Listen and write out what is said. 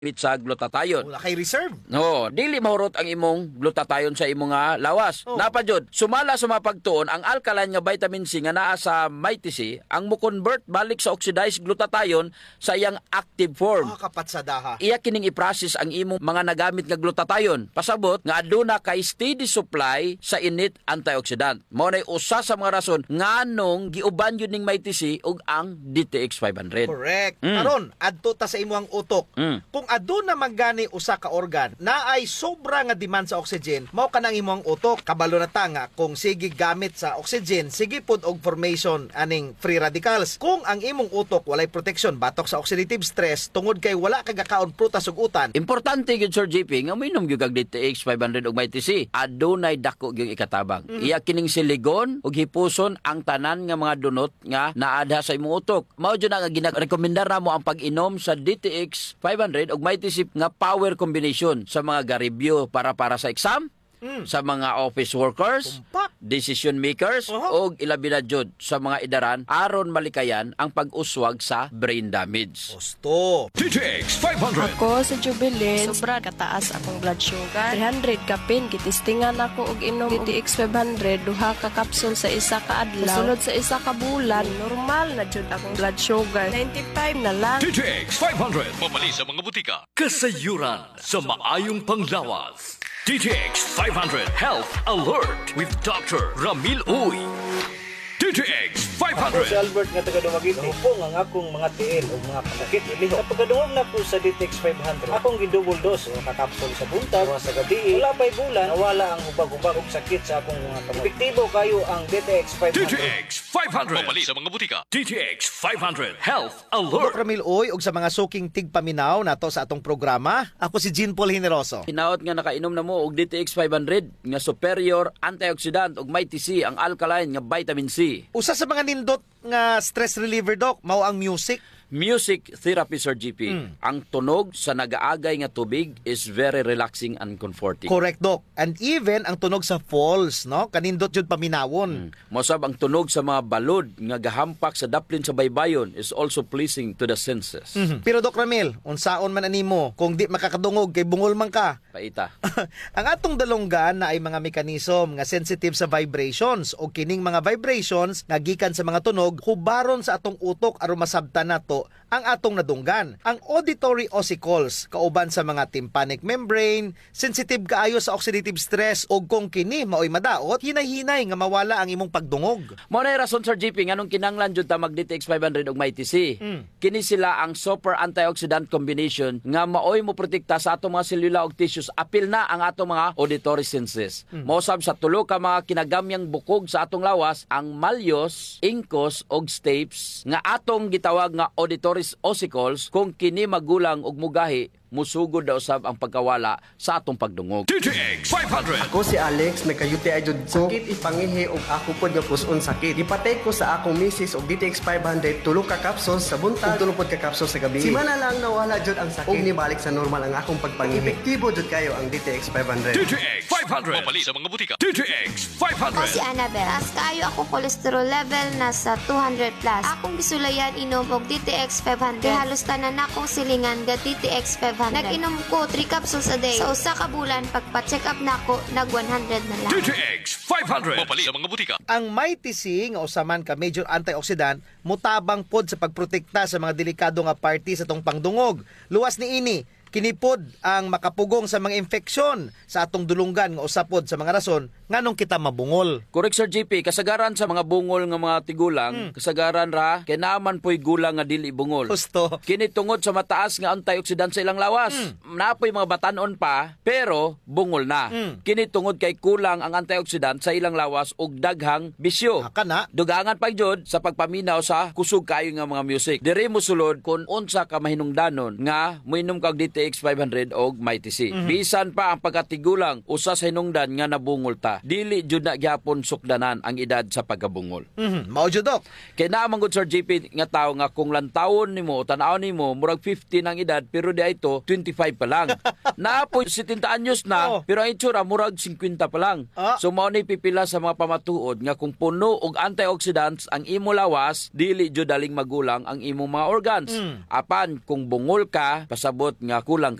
sa glutathione. Wala kay reserve. No, dili mahurot ang imong glutathione sa imong nga lawas. Napadyod, sumala sa mapagtuon ang alkaline nga vitamin C nga naa sa Mighty C ang mo-convert balik sa oxidized glutathione sa iyang active form. Kapatsadaha. Iya kining i-process ang imong mga nagamit nga glutathione. Pasabot nga aduna kay steady supply sa init antioxidant. Mao nay usa sa mga rason nganong giuban yun ning Mighty C ug ang DTX 500. Correct. Karon, adto ta sa imong utok. Kung aduna magani usa ka organ na ay sobra nga demand sa oxygen, mao kanang imong utok. Kabalo na ta nga kung sige gamit sa oxygen, sige pud og formation aning free radicals. Kung ang imong utok walay protection batok sa oxidative stress tungod kay wala kag kaon prutas ug utan. Importante gyud Sir JP nga minom gyud kag DTX 500 ug Mighty C. Adunay dako gyud ikatabang. Iya kining siligon ug hipuson ang tanan nga mga dunot nga naadha sa imong utok. Mao jud nga ginarekomendar namo ang pag-inom sa DTX 500 ug Mighty C nga power combination sa mga garibyo para sa exam, sa mga office workers, Tumpak. decision makers, o ilabi na jud sa mga idaran aron malikayan ang pag-uswag sa brain damage. Gusto. DTX 500. Ako sa Jubilin, sobra kataas akong blood sugar. 300 kapin, gitistingan ako og inom DTX 500, duha ka kapsul sa isa ka adlaw. Sulod sa isa ka bulan, normal na jud akong blood sugar. 95 na lang. DTX 500. Mamali sa mga butika. Kasayuran sa maayong panglawas. DTX 500 Health Alert with Dr. Ramil Uy. DTX Ako si 500. Albert nga taga Dumaguete. Hupong ang akong mga tiil o mga kasakit. Sa pagkaduwag na ko sa DTX 500, akong gidouble dose o kakapsol sa buntag o sa gabi. Wala pa'y bulan, nawala ang hubag-hubag o sakit sa akong mga kamay. Epektibo kayo ang DTX 500. DTX 500. Mamali sa mga butika. DTX 500 Health Dok Alert. Ramil Oy ug sa mga suking tigpaminaw nato sa atong programa. Ako si Jean Paul Generoso. Hinaot nga nakainom na mo og DTX 500 nga superior antioxidant ug Mighty C ang alkaline nga vitamin C. Usa sa mga nindot nga stress reliever Dok, mao ang music. Music therapy, Sir GP. Ang tunog sa nagaagay nga tubig is very relaxing and comforting. Correct Dok. And even ang tunog sa falls, no? Kanindot jud paminawon. Mosab ang tunog sa mga balod nga gahampak sa daplin sa baybayon is also pleasing to the senses. Pero Dok Ramil, unsaon man animo kung di makakadungog kay bungol man ka? Paita. Ang atong dalonggan na ay mga mekanism nga sensitive sa vibrations o kining mga vibrations nga gikan sa mga tunog hubaron sa atong utok aron masabtan nato ang atong nadunggan. Ang auditory ossicles kauban sa mga tympanic membrane, sensitive kaayo sa oxidative stress o kung kini maoy madaot, hinay-hinay nga mawala ang imong pagdungog. Mo na rason, Sir GP, nganong kinanglan jud ta mag DTX 500 ug Mighty C. Kini sila ang super antioxidant combination nga maoy mo protekta sa atong mga selula ug tissues apil na ang atong mga auditory senses. Mosab sa tulo ka mga kinagamyang bukog sa atong lawas ang malleus, incus ug stapes nga atong gitawag nga auditory ossicles kung kini magulang ug mugahi musugod daw sab ang pagkawala sa atong pagdungog. DTX 500. Ako si Alex, nagka-UTI jud ko. Sakit ipangihi og ako pod nga puson sakit. Ipatay ko sa akong misis og DTX 500 tulo ka capsules sa buntag ug tulo pod ka capsules sa gabi. Simana lang nawala jud ang sakit ug nibalik sa normal ang akong pagpangihi. Epektibo jud kayo ang DTX 500. DTX 500. Mamali sa mga butika. DTX Ako si 500. Annabel. Taas kayo akong cholesterol level nasa 200 plus. Akong bisulayan inom og DTX 500. Kay halos tanan akong silingan ga DTX 500. Nag-inom ko 3 capsules a day. Sa usa ka bulan pagpa-check up nako nag 100 na lang. DTX 500. Mamali sa mga butika. Ang Mighty C nga usaman ka major antioxidant mutabang pod sa pagprotekta sa mga delikado nga party sa tong pangdungog. Luwas ni ini kinipod ang makapugong sa mga infeksyon sa atong dulunggan nga usapod sa mga rason nganong kita mabungol. Correct, Sir GP. Kasagaran sa mga bungol nga mga tigulang, kasagaran ra kay naman po'y gulang nga dili bungol. Gusto. Kini tungod sa mataas nga antioxidant sa ilang lawas. Napoy mga batanon pa, pero bungol na. Kini tungod kay kulang ang antioxidant sa ilang lawas ug daghang bisyo. Haka na. Dugangan pa jud sa pagpaminaw sa kusog kayo nga mga music. Diri mo sulod kung unsa ka mahinungdanon nga moinom kag DTX 500 og Mighty C. Bisan pa ang pagkatigulang usa sa hinungdan nga nabungol ta. Dili jud na gyapon sukdanan ang edad sa pagkabungol. Mao jud Dok. Kay naman gud Sir JP nga tao nga kung lantawon nimo tan-aw nimo murag 50 ang edad pero di ito 25 pa lang. Naapoy 70 anyos na pero ang itsura murag 50 pa lang. So mao ni pipila sa mga pamatuod nga kung puno og antioxidants ang imo lawas dili jud daling magulang ang imong mga organs. Apan kung bungol ka pasabot nga kulang